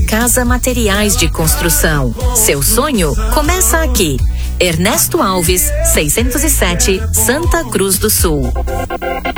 Casa Materiais de Construção. Seu sonho começa aqui. Ernesto Alves, 607, Santa Cruz do Sul.